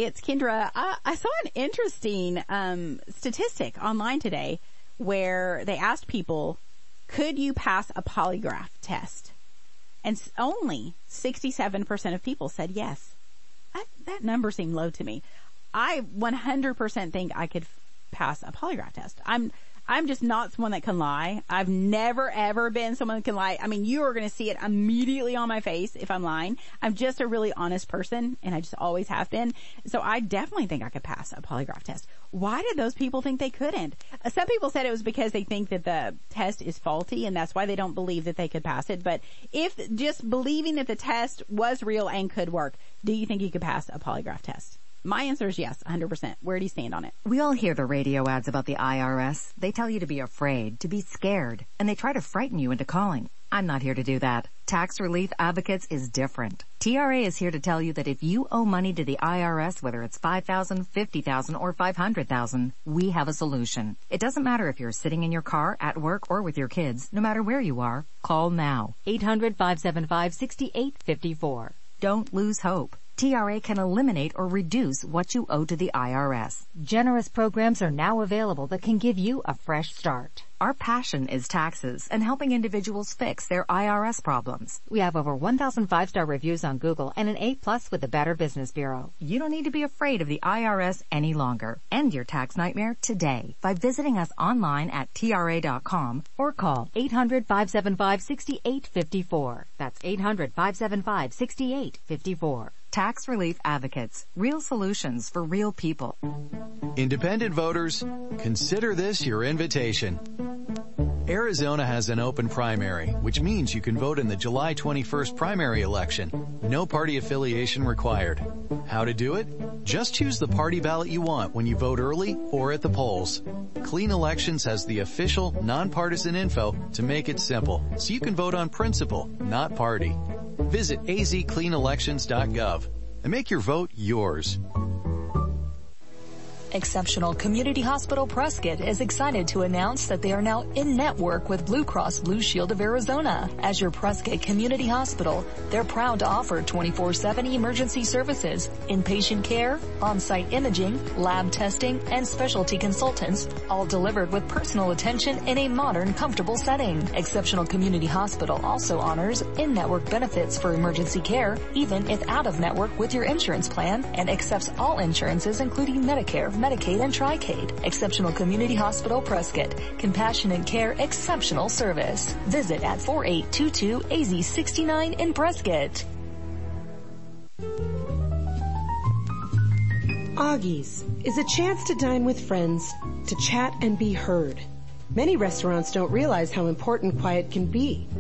it's Kendra. I saw an interesting statistic online today where they asked people, could you pass a polygraph test? And only 67% of people said yes. That number seemed low to me. I 100% think I could pass a polygraph test. I'm just not someone that can lie. I've never ever been someone that can lie. I mean, you are going to see it immediately on my face if I'm lying. I'm just a really honest person, and I just always have been. So I definitely think I could pass a polygraph test. Why did those people think they couldn't? Some people said it was because they think that the test is faulty, and that's why they don't believe that they could pass it. But if just believing that the test was real and could work, do you think you could pass a polygraph test? My answer is yes, 100%. Where do you stand on it? We all hear the radio ads about the IRS. They tell you to be afraid, to be scared, and they try to frighten you into calling. I'm not here to do that. Tax Relief Advocates is different. TRA is here to tell you that if you owe money to the IRS, whether it's $5,000, $50,000, or $500,000, we have a solution. It doesn't matter if you're sitting in your car, at work, or with your kids. No matter where you are, call now. 800-575-6854. Don't lose hope. TRA can eliminate or reduce what you owe to the IRS. Generous programs are now available that can give you a fresh start. Our passion is taxes and helping individuals fix their IRS problems. We have over 1,000 5-star reviews on Google and an A+ with the Better Business Bureau. You don't need to be afraid of the IRS any longer. End your tax nightmare today by visiting us online at TRA.com or call 800-575-6854. That's 800-575-6854. Tax Relief Advocates. Real solutions for real people. Independent voters, consider this your invitation. Arizona has an open primary, which means you can vote in the July 21st primary election. No party affiliation required. How to do it? Just choose the party ballot you want when you vote early or at the polls. Clean Elections has the official, nonpartisan info to make it simple, so you can vote on principle, not party. Visit azcleanelections.gov and make your vote yours. Exceptional Community Hospital Prescott is excited to announce that they are now in network with Blue Cross Blue Shield of Arizona. As your Prescott Community Hospital, they're proud to offer 24/7 emergency services, inpatient care, on-site imaging, lab testing, and specialty consultants, all delivered with personal attention in a modern, comfortable setting. Exceptional Community Hospital also honors in-network benefits for emergency care, even if out-of-network with your insurance plan, and accepts all insurances including Medicare, Medicaid, and Tri-Caid. Exceptional Community Hospital Prescott. Compassionate care, exceptional service. Visit at 4822 AZ69 in Prescott. Augie's is a chance to dine with friends, to chat and be heard. Many restaurants don't realize how important quiet can be.